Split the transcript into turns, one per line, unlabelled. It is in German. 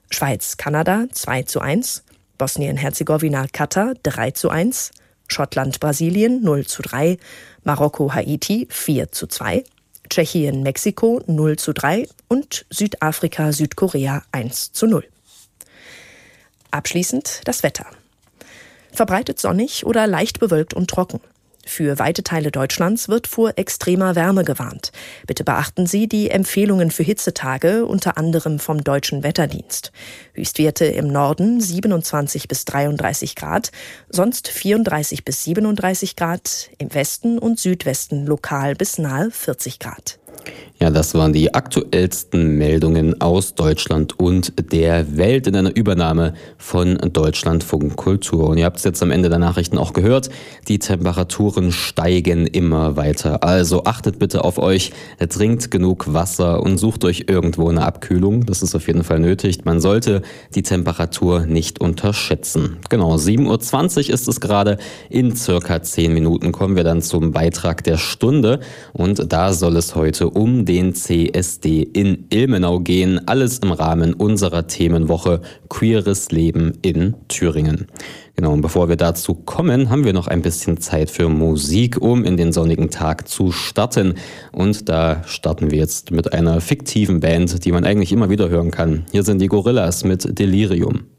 Schweiz, Kanada 2:1, Bosnien-Herzegowina, Katar 3:1, Schottland, Brasilien 0:3, Marokko, Haiti 4:2, Tschechien, Mexiko 0:3 und Südafrika, Südkorea 1:0. Abschließend das Wetter. Verbreitet sonnig oder leicht bewölkt und trocken. Für weite Teile Deutschlands wird vor extremer Wärme gewarnt. Bitte beachten Sie die Empfehlungen für Hitzetage, unter anderem vom Deutschen Wetterdienst. Höchstwerte im Norden 27 bis 33 Grad, sonst 34 bis 37 Grad, im Westen und Südwesten lokal bis nahe 40 Grad.
Ja, das waren die aktuellsten Meldungen aus Deutschland und der Welt in einer Übernahme von Deutschlandfunk Kultur. Und ihr habt es jetzt am Ende der Nachrichten auch gehört, die Temperaturen steigen immer weiter. Also achtet bitte auf euch, trinkt genug Wasser und sucht euch irgendwo eine Abkühlung. Das ist auf jeden Fall nötig. Man sollte die Temperatur nicht unterschätzen. Genau, 7:20 Uhr ist es gerade. In circa 10 Minuten kommen wir dann zum Beitrag der Stunde. Und da soll es heute um den CSD in Ilmenau gehen. Alles im Rahmen unserer Themenwoche Queeres Leben in Thüringen. Genau, und bevor wir dazu kommen, haben wir noch ein bisschen Zeit für Musik, um in den sonnigen Tag zu starten. Und da starten wir jetzt mit einer fiktiven Band, die man eigentlich immer wieder hören kann. Hier sind die Gorillas mit Delirium.